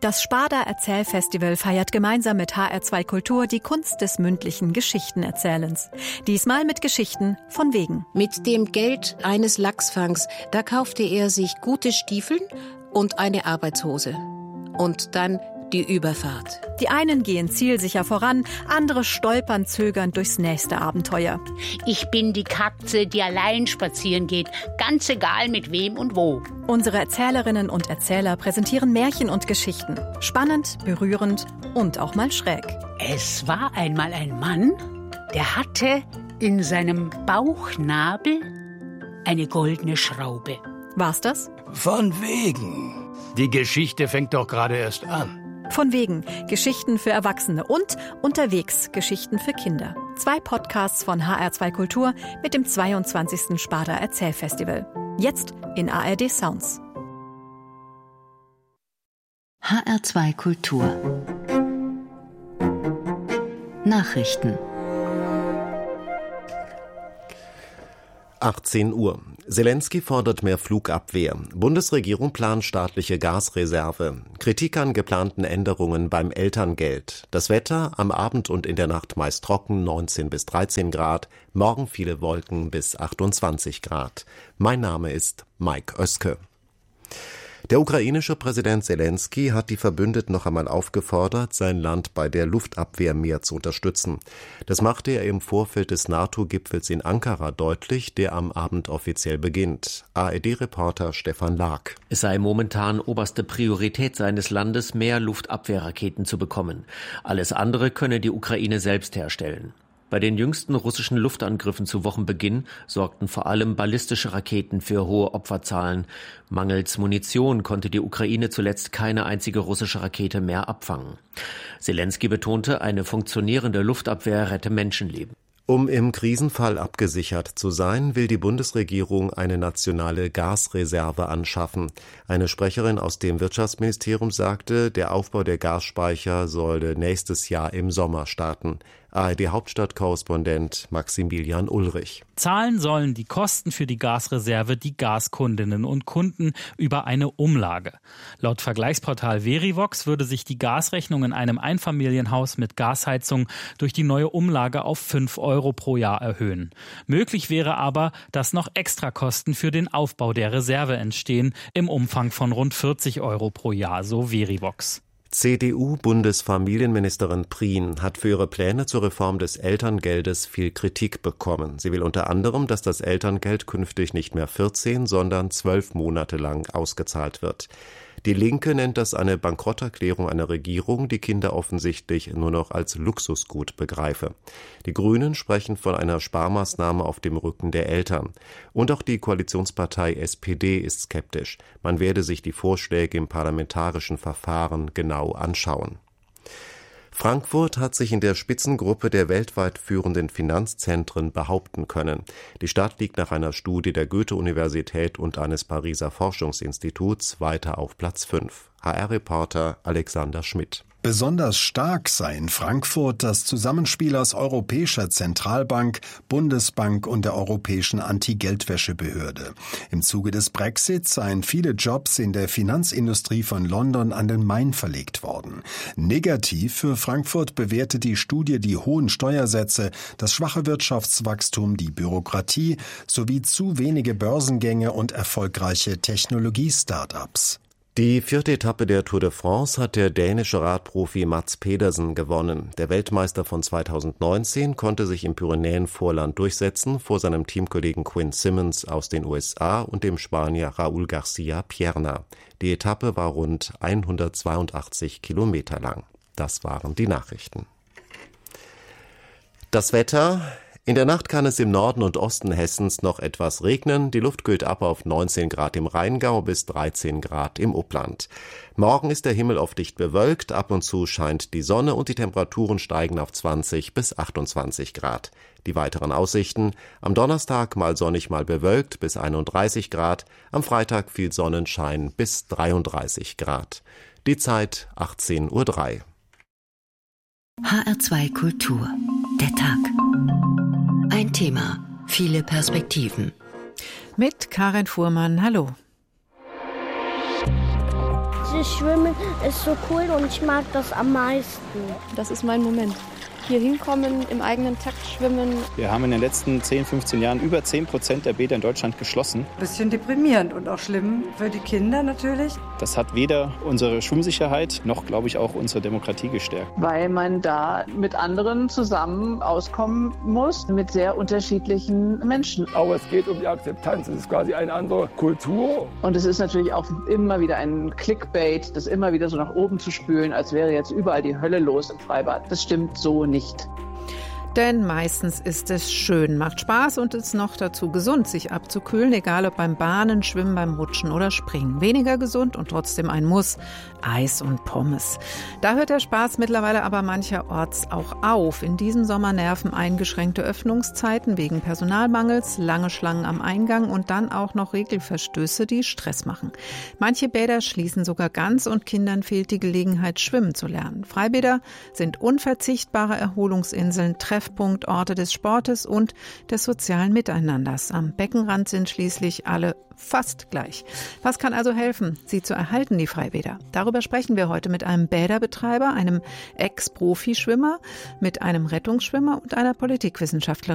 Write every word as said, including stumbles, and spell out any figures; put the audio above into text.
Das Sparda Erzählfestival feiert gemeinsam mit H R zwei Kultur die Kunst des mündlichen Geschichtenerzählens. Diesmal mit Geschichten von wegen. Mit dem Geld eines Lachsfangs, da kaufte er sich gute Stiefeln und eine Arbeitshose. Und dann die Überfahrt. Die einen gehen zielsicher voran, andere stolpern zögernd durchs nächste Abenteuer. Ich bin die Katze, die allein spazieren geht, ganz egal mit wem und wo. Unsere Erzählerinnen und Erzähler präsentieren Märchen und Geschichten. Spannend, berührend und auch mal schräg. Es war einmal ein Mann, der hatte in seinem Bauchnabel eine goldene Schraube. War's das? Von wegen. Die Geschichte fängt doch gerade erst an. Von wegen. Geschichten für Erwachsene und unterwegs Geschichten für Kinder. Zwei Podcasts von H R zwei Kultur mit dem zweiundzwanzigsten Sparda Erzählfestival. Jetzt in A R D Sounds. H R zwei Kultur. Nachrichten. achtzehn Uhr. Selenskyj fordert mehr Flugabwehr. Bundesregierung plant staatliche Gasreserve. Kritik an geplanten Änderungen beim Elterngeld. Das Wetter am Abend und in der Nacht meist trocken, neunzehn bis dreizehn Grad. Morgen viele Wolken bis achtundzwanzig Grad. Mein Name ist Mike Oeske. Der ukrainische Präsident Selenskyj hat die Verbündeten noch einmal aufgefordert, sein Land bei der Luftabwehr mehr zu unterstützen. Das machte er im Vorfeld des NATO-Gipfels in Ankara deutlich, der am Abend offiziell beginnt. A R D-Reporter Stefan Lag. Es sei momentan oberste Priorität seines Landes, mehr Luftabwehrraketen zu bekommen. Alles andere könne die Ukraine selbst herstellen. Bei den jüngsten russischen Luftangriffen zu Wochenbeginn sorgten vor allem ballistische Raketen für hohe Opferzahlen. Mangels Munition konnte die Ukraine zuletzt keine einzige russische Rakete mehr abfangen. Selenskyj betonte, eine funktionierende Luftabwehr rette Menschenleben. Um im Krisenfall abgesichert zu sein, will die Bundesregierung eine nationale Gasreserve anschaffen. Eine Sprecherin aus dem Wirtschaftsministerium sagte, der Aufbau der Gasspeicher solle nächstes Jahr im Sommer starten. A R D-Hauptstadtkorrespondent Maximilian Ulrich. Zahlen sollen die Kosten für die Gasreserve die Gaskundinnen und Kunden über eine Umlage. Laut Vergleichsportal Verivox würde sich die Gasrechnung in einem Einfamilienhaus mit Gasheizung durch die neue Umlage auf fünf Euro pro Jahr erhöhen. Möglich wäre aber, dass noch Extrakosten für den Aufbau der Reserve entstehen, im Umfang von rund vierzig Euro pro Jahr, so Verivox. C D U-Bundesfamilienministerin Prien hat für ihre Pläne zur Reform des Elterngeldes viel Kritik bekommen. Sie will unter anderem, dass das Elterngeld künftig nicht mehr vierzehn, sondern zwölf Monate lang ausgezahlt wird. Die Linke nennt das eine Bankrotterklärung einer Regierung, die Kinder offensichtlich nur noch als Luxusgut begreife. Die Grünen sprechen von einer Sparmaßnahme auf dem Rücken der Eltern. Und auch die Koalitionspartei S P D ist skeptisch. Man werde sich die Vorschläge im parlamentarischen Verfahren genau anschauen. Frankfurt hat sich in der Spitzengruppe der weltweit führenden Finanzzentren behaupten können. Die Stadt liegt nach einer Studie der Goethe-Universität und eines Pariser Forschungsinstituts weiter auf Platz fünf. H R-Reporter Alexander Schmidt. Besonders stark sei in Frankfurt das Zusammenspiel aus Europäischer Zentralbank, Bundesbank und der Europäischen Anti-Geldwäsche-Behörde. Im Zuge des Brexit seien viele Jobs in der Finanzindustrie von London an den Main verlegt worden. Negativ für Frankfurt bewertet die Studie die hohen Steuersätze, das schwache Wirtschaftswachstum, die Bürokratie sowie zu wenige Börsengänge und erfolgreiche Technologie-Startups. Die vierte Etappe der Tour de France hat der dänische Radprofi Mads Pedersen gewonnen. Der Weltmeister von zweitausendneunzehn konnte sich im Pyrenäenvorland durchsetzen vor seinem Teamkollegen Quinn Simmons aus den U S A und dem Spanier Raúl García Pierna. Die Etappe war rund hundertzweiundachtzig Kilometer lang. Das waren die Nachrichten. Das Wetter. In der Nacht kann es im Norden und Osten Hessens noch etwas regnen. Die Luft kühlt ab auf neunzehn Grad im Rheingau bis dreizehn Grad im Upland. Morgen ist der Himmel oft dicht bewölkt, ab und zu scheint die Sonne und die Temperaturen steigen auf zwanzig bis achtundzwanzig Grad. Die weiteren Aussichten: am Donnerstag mal sonnig, mal bewölkt bis einunddreißig Grad, am Freitag viel Sonnenschein bis dreiunddreißig Grad. Die Zeit achtzehn Uhr drei. H R zwei Kultur. Der Tag. Ein Thema, viele Perspektiven. Mit Karin Fuhrmann, hallo. dieses Schwimmen ist so cool und ich mag das am meisten. Das ist mein Moment. Hier hinkommen, im eigenen Takt schwimmen. Wir haben in den letzten zehn, fünfzehn Jahren über zehn Prozent der Bäder in Deutschland geschlossen. Bisschen deprimierend und auch schlimm für die Kinder natürlich. Das hat weder unsere Schwimmsicherheit noch, glaube ich, auch unsere Demokratie gestärkt. Weil man da mit anderen zusammen auskommen muss, mit sehr unterschiedlichen Menschen. Aber es geht um die Akzeptanz, es ist quasi eine andere Kultur. Und es ist natürlich auch immer wieder ein Clickbait, das immer wieder so nach oben zu spülen, als wäre jetzt überall die Hölle los im Freibad. Das stimmt so nicht. Nicht. Denn meistens ist es schön, macht Spaß und ist noch dazu gesund, sich abzukühlen, egal ob beim Bahnen, Schwimmen, beim Rutschen oder Springen. Weniger gesund und trotzdem ein Muss, Eis und Pommes. Da hört der Spaß mittlerweile aber mancherorts auch auf. In diesem Sommer nerven eingeschränkte Öffnungszeiten wegen Personalmangels, lange Schlangen am Eingang und dann auch noch Regelverstöße, die Stress machen. Manche Bäder schließen sogar ganz und Kindern fehlt die Gelegenheit, schwimmen zu lernen. Freibäder sind unverzichtbare Erholungsinseln, Treffpunkte, Orte des Sportes und des sozialen Miteinanders. Am Beckenrand sind schließlich alle fast gleich. Was kann also helfen, sie zu erhalten, die Freibäder? Darüber sprechen wir heute mit einem Bäderbetreiber, einem Ex-Profischwimmer, mit einem Rettungsschwimmer und einer Politikwissenschaftlerin.